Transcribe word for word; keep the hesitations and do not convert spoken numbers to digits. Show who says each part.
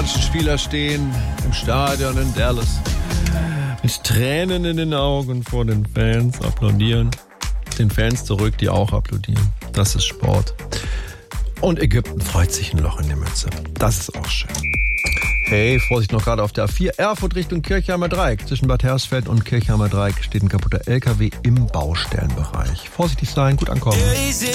Speaker 1: amerikanischen Spieler stehen im Stadion in Dallas mit Tränen in den Augen vor den Fans, applaudieren. Den Fans zurück, die auch applaudieren. Das ist Sport. Und Ägypten freut sich ein Loch in die Mütze. Das ist auch schön. Hey, Vorsicht noch gerade auf der A vier, Erfurt Richtung Kirchheimer Dreieck. Zwischen Bad Hersfeld und Kirchheimer Dreieck steht ein kaputter L K W im Baustellenbereich. Vorsichtig sein, gut ankommen.